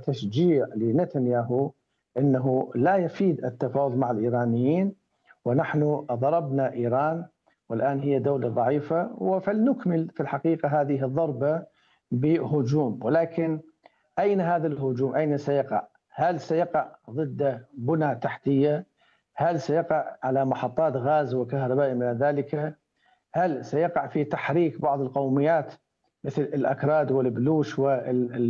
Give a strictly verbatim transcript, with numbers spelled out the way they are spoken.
وتشجيع لنتنياهو أنه لا يفيد التفاوض مع الإيرانيين، ونحن ضربنا إيران والآن هي دولة ضعيفة، وفلنكمل في الحقيقة هذه الضربة بهجوم. ولكن أين هذا الهجوم؟ أين سيقع؟ هل سيقع ضد بنى تحتية؟ هل سيقع على محطات غاز وكهرباء من ذلك؟ هل سيقع في تحريك بعض القوميات مثل الأكراد والبلوش وال